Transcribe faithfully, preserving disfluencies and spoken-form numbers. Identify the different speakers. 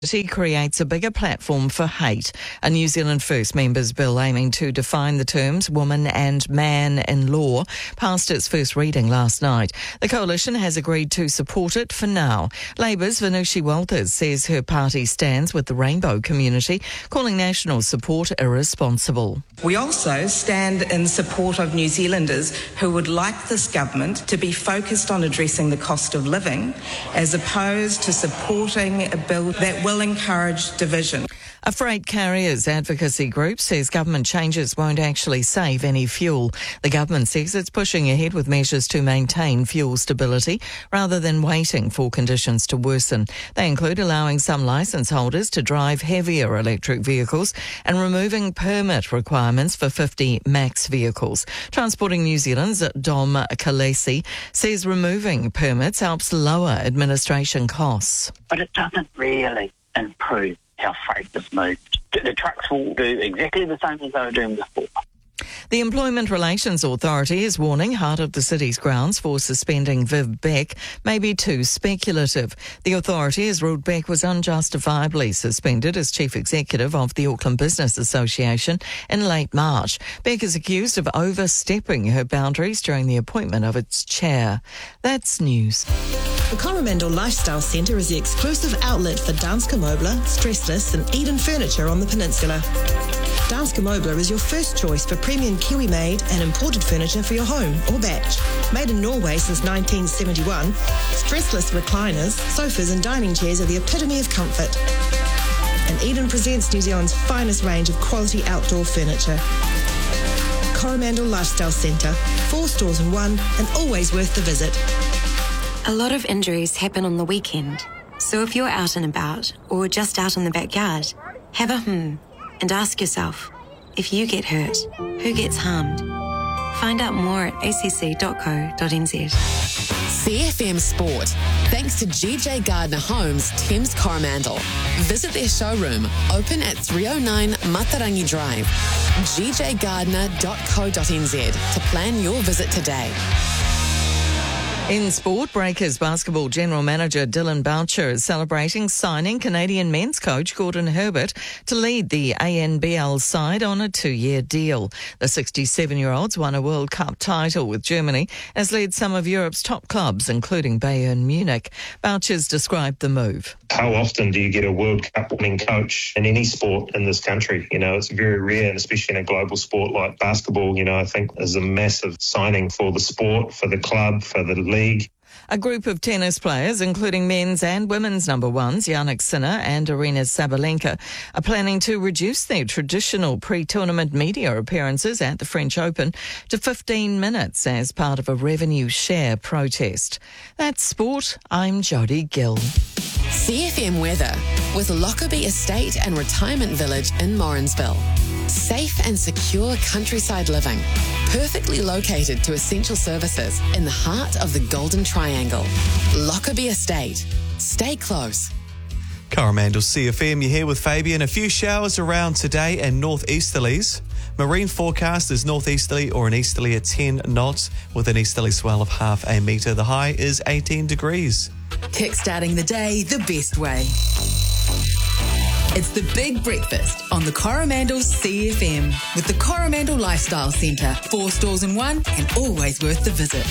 Speaker 1: He creates a bigger platform for hate. A New Zealand First members' bill aiming to define the terms woman and man in law passed its first reading last night. The coalition has agreed to support it for now. Labour's Venushi Walters says her party stands with the rainbow community, calling national support irresponsible.
Speaker 2: We also stand in support of New Zealanders who would like this government to be focused on addressing the cost of living as opposed to supporting a bill that will will encourage division.
Speaker 1: A freight carriers advocacy group says government changes won't actually save any fuel. The government says it's pushing ahead with measures to maintain fuel stability rather than waiting for conditions to worsen. They include allowing some licence holders to drive heavier electric vehicles and removing permit requirements for fifty max vehicles. Transporting New Zealand's Dom Kalesi says removing permits helps lower administration costs.
Speaker 3: But it doesn't really improve how freight is moved. The trucks will do exactly the same as they were doing before.
Speaker 1: The Employment Relations Authority is warning Heart of the City's grounds for suspending Viv Beck may be too speculative. The authority has ruled Beck was unjustifiably suspended as Chief Executive of the Auckland Business Association in late March. Beck is accused of overstepping her boundaries during the appointment of its chair. That's news.
Speaker 4: The Coromandel Lifestyle Centre is the exclusive outlet for Danske Møbler, Stressless and Eden Furniture on the peninsula. Danske Møbler is your first choice for premium Kiwi-made and imported furniture for your home or batch. Made in Norway since nineteen seventy-one, stressless recliners, sofas and dining chairs are the epitome of comfort. And Eden presents New Zealand's finest range of quality outdoor furniture. Coromandel Lifestyle Centre, four stores in one and always worth the visit.
Speaker 5: A lot of injuries happen on the weekend, so if you're out and about or just out in the backyard, have a hmm and ask yourself, if you get hurt, who gets harmed? Find out more at a c c dot co dot n z.
Speaker 6: C F M Sport, thanks to G J Gardner Homes, Thames Coromandel. Visit their showroom, open at three oh nine Matarangi Drive, g j gardner dot co dot n z to plan your visit today.
Speaker 1: In sport, Breakers basketball general manager Dylan Boucher is celebrating signing Canadian men's coach Gordon Herbert to lead the A N B L side on a two-year deal. The sixty-seven-year-old's won a World Cup title with Germany, has led some of Europe's top clubs, including Bayern Munich. Boucher's described the move.
Speaker 7: How often do you get a World Cup winning coach in any sport in this country? You know, it's very rare, and especially in a global sport like basketball, you know, I think is a massive signing for the sport, for the club, for the league.
Speaker 1: A group of tennis players, including men's and women's number ones, Jannik Sinner and Aryna Sabalenka, are planning to reduce their traditional pre-tournament media appearances at the French Open to fifteen minutes as part of a revenue share protest. That's sport. I'm Jodie Gill.
Speaker 6: C F M weather with Lockerbie Estate and Retirement Village in Morrinsville. Safe and secure countryside living, perfectly located to essential services in the heart of the Golden Triangle. Lockerbie Estate. Stay close.
Speaker 8: Coromandel C F M, you're here with Fabian. A few showers around today and northeasterlies. Marine forecast is northeasterly or an easterly at ten knots with an easterly swell of half a metre. The high is eighteen degrees.
Speaker 9: Kickstarting the day the best way. It's the Big Breakfast on the Coromandel C F M with the Coromandel Lifestyle Centre. Four stores in one and always worth the visit.